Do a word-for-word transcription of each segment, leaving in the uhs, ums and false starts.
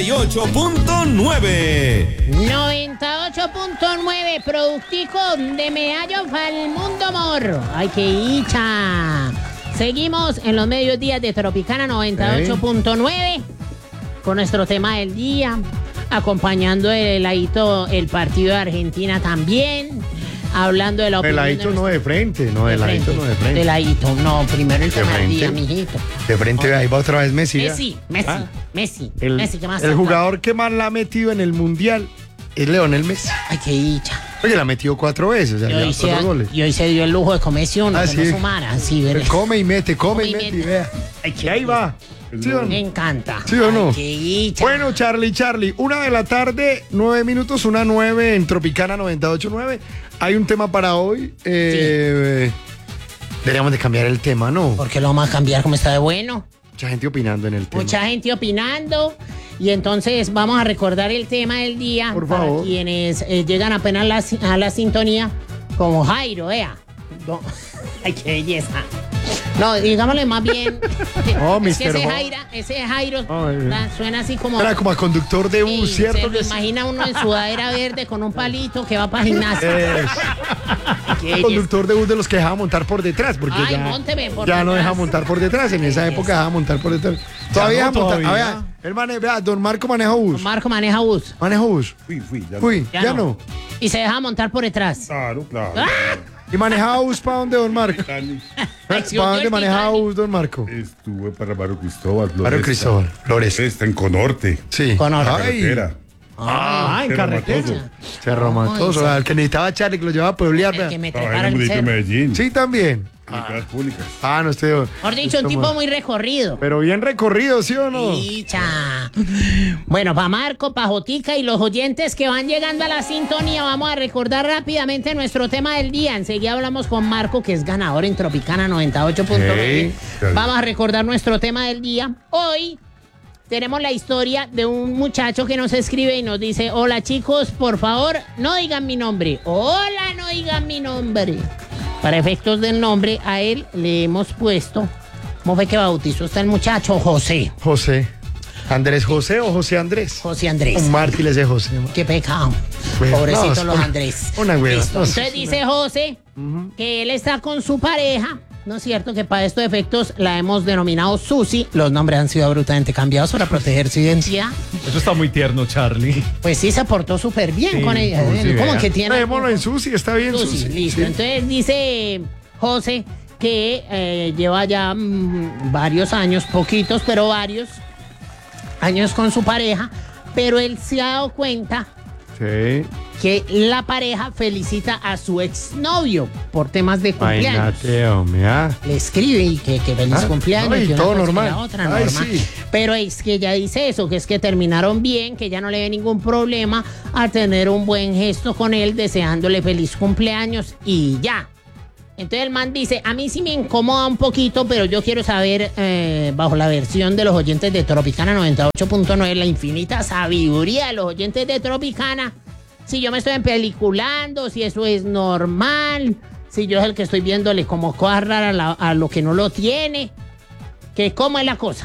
y ocho punto nueve. noventa y ocho punto nueve, productico de medallo para el mundo morro. ¡Ay, qué hicha! Seguimos en los mediodías de Tropicana noventa y ocho punto nueve con nuestro tema del día, acompañando el heladito, el partido de Argentina también, hablando de la opinión. Heladito de no de frente, no, heladito no de frente. De heladito, no, primero el tema del día, mijito. De frente, ahí va otra vez Messi. Messi, Messi, ¿Ah? Messi, El, Messi, ¿qué más? el jugador que más la ha metido en el Mundial es Lionel Messi. Ay, qué dicha. Oye, la ha metido cuatro veces, o sea, Y ya hoy, cuatro se, goles. y hoy se dio el lujo de comerse uno, Ah, que sí. no sumara. Sí, ¿verdad? Come y mete, come, Come y y mete, y mete. vea. Ay, Y ahí va. ¿Sí o no? Me encanta. ¿Sí o no? Ay, qué dicha. Bueno, Charlie, Charlie, una de la tarde, nueve minutos, una nueve en Tropicana noventa y ocho punto nueve. Hay un tema para hoy. Eh, Deberíamos de cambiar el tema, ¿no? ¿Por qué lo vamos a cambiar como está de bueno? Mucha gente opinando en el tema. Mucha gente opinando. Y entonces vamos a recordar el tema del día. Por para favor. quienes eh, llegan apenas la, a la sintonía, como Jairo, vea. No. Ay, qué belleza. No, digámosle más bien. Oh, es que mister ese Bo- Jairo, ese Jairo Ay, da- suena así como. Era como a conductor de bus, Sí, ¿cierto? se lo que sí? imagina uno en sudadera verde con un palito que va para gimnasio. Es. Qué belleza. Conductor de bus de los que dejaba montar por detrás, porque Ay, ya, mónteme por ya no detrás. deja montar por detrás. En esa Qué época belleza. dejaba montar por detrás. Todavía no, deja montar. todavía. A ver, el mane- vea, don Marco maneja bus. Marco maneja bus. Maneja bus. Fui, fui. Ya Uy, Ya ya, no. no. Y se deja montar por detrás. Claro, claro. ¡Ah! ¿Y manejaba bus para dónde, don Marco? Dani, Ay, sí, ¿Para yo dónde el manejaba Titanic. bus, don Marco? estuve para Barrio Cristóbal. Mario Floresta. Cristóbal, Flores. Está en Conorte. Sí. Con oro. Ay, Carretera. ah, en Cerro carretera. Matoso. Cerro Matoso, Ay, el que necesitaba Charlie, que lo llevaba a pueblear. El vea. que me Trabajé en trepara el el municipio de cerro. Medellín. Sí, también. Universidades públicas. Ah, no estoy. Mejor dicho, un tipo muy recorrido. Pero bien recorrido, ¿sí o no? Dicha. Bueno, para Marco, para Jotica y los oyentes que van llegando a la sintonía, vamos a recordar rápidamente nuestro tema del día. Enseguida hablamos con Marco, que es ganador en Tropicana noventa y ocho punto nueve. Hey. Vamos a recordar nuestro tema del día. Hoy tenemos la historia de un muchacho que nos escribe y nos dice: hola chicos, por favor, no digan mi nombre. Hola, no digan mi nombre. Para efectos del nombre, a él le hemos puesto, ¿cómo fue que bautizó usted el muchacho? José. José. ¿Andrés José o José Andrés? José Andrés. Un mártir de José. Qué pecado. Bueno, Pobrecitos no, los una- Andrés. una güey, Listo. no, Entonces sí, dice José que él está con su pareja. ¿No es cierto que para estos efectos la hemos denominado Susi? Los nombres han sido brutalmente cambiados para proteger su identidad. Eso está muy tierno, Charlie. Pues sí, se portó súper bien Sí, con ella. como si ¿Cómo vea. que tiene? Dejémoslo en Susi, está bien Susi, Susi. listo. Sí. Entonces dice José que eh, lleva ya mm, varios años, poquitos, pero varios años con su pareja, pero él se ha dado cuenta Sí. que la pareja felicita a su exnovio por temas de cumpleaños. Imagínate, hombre, ah. Le escribe y que, que feliz Ah, cumpleaños. ay, que una todo cosa y normal. la otra, Ay, normal. sí. Pero es que ella dice eso, que es que terminaron bien, que ya no le ve ningún problema a tener un buen gesto con él, deseándole feliz cumpleaños y ya. Entonces el man dice: a mí sí me incomoda un poquito, pero yo quiero saber, eh, bajo la versión de los oyentes de Tropicana noventa y ocho punto nueve, la infinita sabiduría de los oyentes de Tropicana, si yo me estoy empeliculando, si eso es normal, si yo es el que estoy viéndole como cosas raras a, la- a lo que no lo tiene, que cómo es la cosa.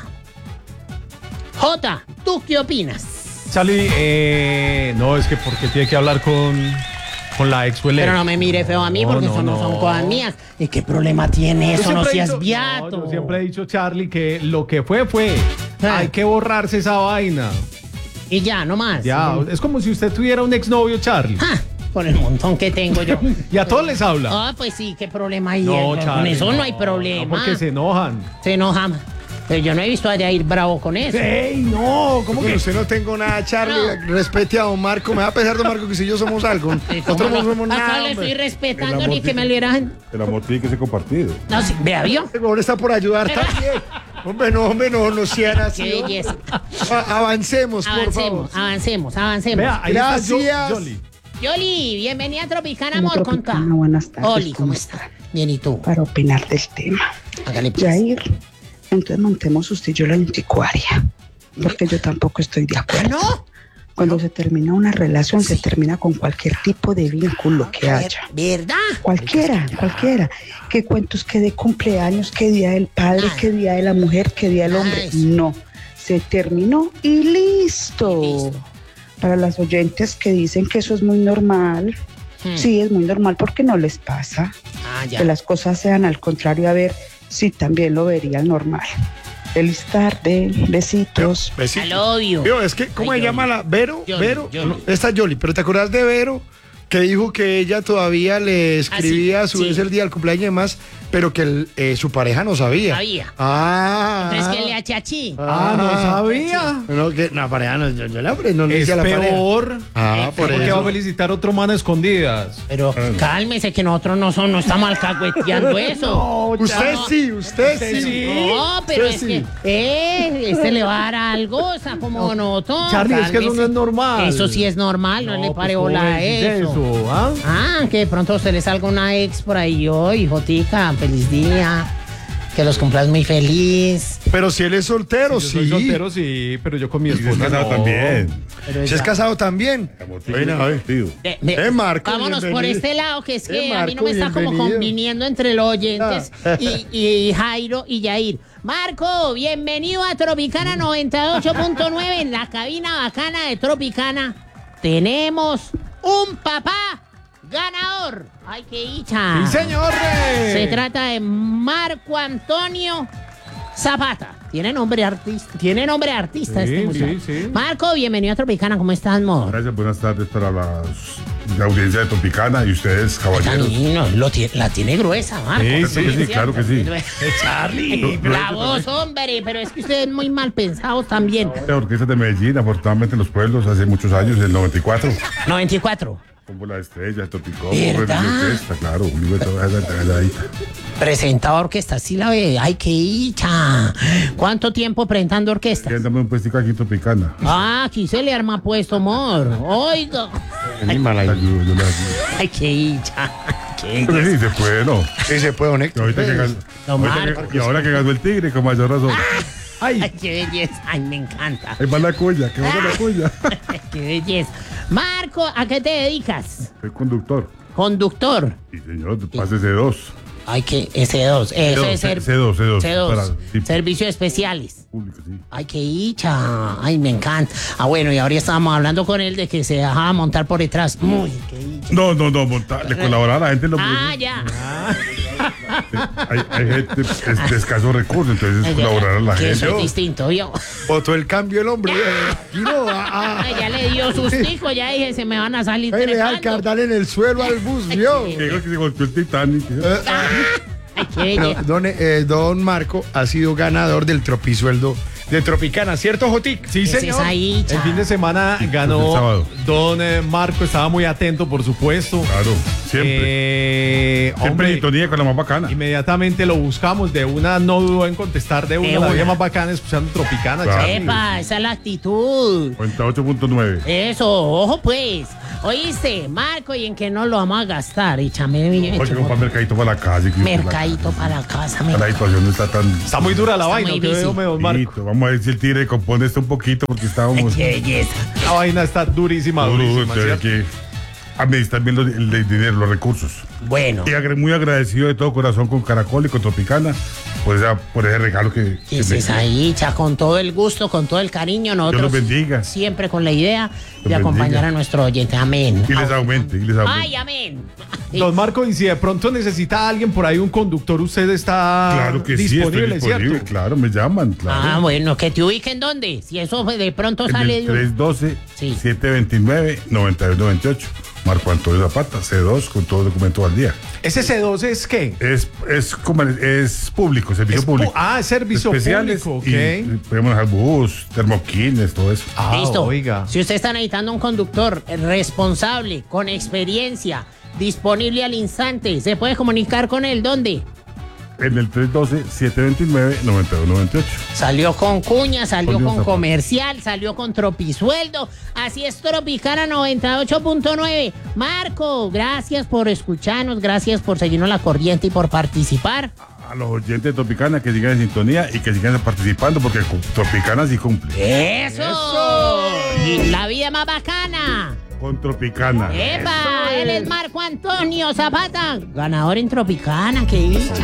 Jota, ¿tú qué opinas? Charlie, eh, no, es que porque tiene que hablar con, con la ex o el ex. Pero no me mire feo a mí, No, porque no, eso no, no. son cosas mías. ¿Y qué problema tiene Yo eso? No siempre he seas dicho- viato. no, yo siempre he dicho, Charlie, que lo que fue, fue. Ah. Hay que borrarse esa vaina. Y ya, no más. Ya, es como si usted tuviera un exnovio, Charlie. Ah, con el montón que tengo yo. Y a todos les habla. Ah, pues sí, qué problema hay. No, con Charlie. eso no, hay problema. No, porque se enojan. Se enoja. Pero yo no he visto a Yair bravo con eso. ¡Ey, no! ¿Cómo Con que? usted no tengo nada, Charlie. No. Respete a don Marco. Me va a pesar, don Marco, que si yo somos algo. Eh, Nosotros ¿cómo no somos Acá nada. le estoy hombre. respetando El ni amor que me tiene- liberaran. El amor tiene que ser compartido. No, sí, vea, ¿vio? El favor está por ayudar también. Hombre, no, hombre, no, no sean así. Qué belleza. A- Avancemos, por favor. Avancemos, avancemos, avancemos. Vea, ahí Gracias. está Jo- Jolly. Yoli, bienvenida a Tropicana, Hola, amor, Tropicana, contá. buenas tardes, Oli, ¿cómo ¿cómo está? Bien, ¿y tú? Para opinar del tema. Hágale, pues. Jair, entonces montemos usted y yo la anticuaria, porque yo tampoco estoy de ¿Ah, acuerdo. no? Cuando se termina una relación, se Sí. termina con cualquier tipo de vínculo que haya. ¿Verdad? Cualquiera, cualquiera. ¿Qué cuentos, qué de cumpleaños, qué día del padre, Nada. qué día de la mujer, qué día del Nada hombre? de eso. No. se terminó y listo. Y listo. Para las oyentes que dicen que eso es muy normal, Hmm. sí, es muy normal porque no les pasa. Ah, ya. Que las cosas sean al contrario, a ver si también lo verían normal. Feliz tarde, besitos. Besito. I love you. Vio, es que, ¿cómo Ay, se llama Yoli. la? ¿Vero? Yoli, ¿Vero? Yoli. No, esta es Yoli, pero ¿te acuerdas de Vero? Que dijo que ella todavía le escribía a su sí. vez el día del cumpleaños y demás, pero que el, eh, su pareja no sabía. Sabía. Ah. Entonces, ¿qué le achachi? Ah, no sabía. No, que la pareja no, yo, yo la no le Es decía a la pareja. peor. Ah, por ¿Por qué va a eso. felicitar a otro man a escondidas? Pero cálmese que nosotros no, son, no estamos alcahueteando eso. Usted sí, usted sí. sí. No, pero Usted es sí. que eh, este le va a dar algo, o sea, como nosotros. Charlie, es que eso no es normal. Eso sí es normal, no, le pues, pare ¿cómo bola a decís eso. ¿ah? Ah, que de pronto a usted le salga una ex por ahí hoy, Jotica, feliz día. Que los cumplas muy feliz. Pero si él es soltero, Yo sí. soy soltero, sí, pero yo con mi Y es esposa casado no. también. Pero Si es ella- casado también. Bueno, a ver. Tío. De- de- Eh, Marco, vámonos por bienvenido. este lado, que es que Eh, a mí no Marco, me está como bienvenido. conviniendo entre los oyentes Ah. y, y Jairo y Yair. Marco, bienvenido a Tropicana noventa y ocho punto nueve en la cabina bacana de Tropicana. Tenemos un papá ganador. ¡Ay, qué dicha! ¡Sí, señor! Se trata de Marco Antonio Zapata. Tiene nombre artista, tiene nombre de artista Sí, este muchacho. sí, sí. Marco, bienvenido a Tropicana, ¿cómo estás, amor? Gracias, buenas tardes para las, la audiencia de Tropicana y ustedes, caballeros. Danilo, lo tie- la tiene gruesa, Marco. Sí, Claro que sí, claro que sí. Charlie, la voz, hombre, pero es que ustedes muy mal pensados también. La orquesta de Medellín, afortunadamente en los pueblos, hace muchos años, en el noventa y cuatro, noventa y cuatro. como la estrella, Tropicó, ¿Verdad? orquesta, claro, un libro de toda esa calladita. Presentaba orquesta, sí la ve. Ay, qué hicha. ¿Cuánto tiempo presentando orquesta? Y andamos un puestico aquí en Tropicana. Ah, aquí se le arma puesto, amor. Oiga. Animal La ahí. ayudo, yo la ayudo. Ay, qué hicha. Qué Pero hicha. sí, se puede, ¿no? Sí, se puede, Y Héctor. ahorita que ganó, No, ahorita Marco. que- y ahora que ganó el Tigre, con mayor razón. Ay, qué belleza. Ay, me encanta. Ahí va la cuya, que va la cuya. Qué belleza. Marco, ¿a qué te dedicas? Soy conductor. Conductor. Y señor, pásese dos. Ay, que ese dos. Eso C dos, es ser. C dos, C dos, C dos. para- sí. Servicios especiales. Público, sí. Ay, qué hicha. Ay, me encanta. Ah, bueno, y ahora estábamos hablando con él de que se dejaba montar por detrás. Muy, qué hicha. No, no, no, montar, le colaborar a la gente. Lo Ah, ya. hay, hay gente es- de escasos recursos, entonces Ay, ya, colaborar a la que gente. eso es distinto, ¿vio? Votó el cambio el hombre. Y no, a, Ay, ya le dio sustico, ya dije, se me van a salir a, a, le da el trepando. cardal en el suelo al bus, ¿vio? Ay, Que digo que se golpeó el Titanic. Eh, Ay, qué Bueno, belleza. don, eh, don Marco ha sido ganador del tropisueldo de Tropicana, ¿cierto, Jotic? Sí, Ese señor. es ahí, El cha. fin de semana el ganó sábado. don eh, Marco, estaba muy atento, por supuesto. Claro, siempre. Eh, Siempre hombre, en sintonía con la más bacana. inmediatamente lo buscamos, de una no dudó en contestar, de una, De la una. vida más bacana escuchando Tropicana, Claro. Charlie. Epa, esa es la actitud. noventa y ocho punto nueve. Eso, ojo pues. Oíste, Marco, ¿y en qué nos lo vamos a gastar? Échame bien. Oye, comprar mercadito para la casa. que- Mercadito para la casa. me- La situación no está tan... Está muy dura la Está vaina, muy ¿qué bici. veo, don Marco? Listo, vamos a ver si el tigre compone esto un poquito porque estábamos... Qué belleza. La vaina está durísima, Duro, durísima, entonces hay ¿cierto? que administrar bien los- el, el dinero, los recursos. Bueno, Y agre- muy agradecido de todo corazón con Caracol y con Tropicana por, esa, por ese regalo que, ¿qué que es me- esa dicha? Con todo el gusto, con todo el cariño. Nosotros los bendiga. siempre con la idea de Los acompañar bendiga. a nuestro oyente. Amén. y les aumente, y les aumente. Ay, amén. Don Marco, y si de pronto necesita a alguien por ahí, un conductor, usted está Claro que sí, disponible, estoy disponible, ¿cierto? claro, me llaman, claro. Ah, bueno, que te ubiquen dónde. Si eso de pronto En sale el de un... tres uno dos, Sí. siete dos nueve, nueve dos nueve ocho. Marco Antonio Zapata, C dos, con todo documento al día. ¿Ese C dos es qué? Es, es, como- es público, servicio Es pu- público. ah, es servicio Especiales público, ok. y podemos dejar bus, termoquines, todo eso. Ah, Listo. oiga. Si usted está necesitando un conductor responsable, con experiencia, disponible al instante, se puede comunicar con él. ¿Dónde? En el tres uno dos, siete dos nueve, nueve dos nueve ocho. Salió con cuña, salió Con Dios, con papá. comercial, salió con tropisueldo. Así es, Tropicana noventa y ocho punto nueve. Marco, gracias por escucharnos, gracias por seguirnos la corriente y por participar. A los oyentes de Tropicana que sigan en sintonía y que sigan participando porque con Tropicana sí cumple. ¡Eso! Y la vida más bacana. Con Tropicana. ¡Epa! Él es Marco Antonio Zapata, ganador en Tropicana, qué dicha.